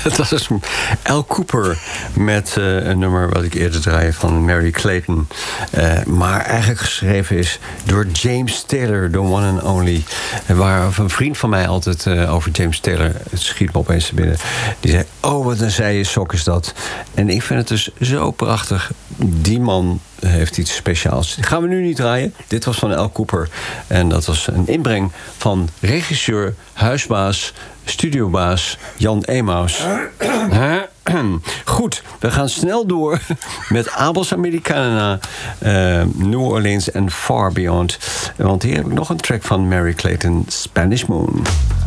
Dat was dus Al Cooper met een nummer wat ik eerder draaide van Mary Clayton. Maar eigenlijk geschreven is door James Taylor, the one and only. Waar een vriend van mij altijd over James Taylor, het schiet me opeens te binnen. Die zei, oh wat een zijde sok is dat. En ik vind het dus zo prachtig. Die man heeft iets speciaals. Die gaan we nu niet draaien. Dit was van Al Cooper. En dat was een inbreng van regisseur, huisbaas, studiobaas Jan Emaus. Goed, we gaan snel door met Abels Americana, New Orleans en Far Beyond. Want hier heb ik nog een track van Mary Clayton, Spanish Moon.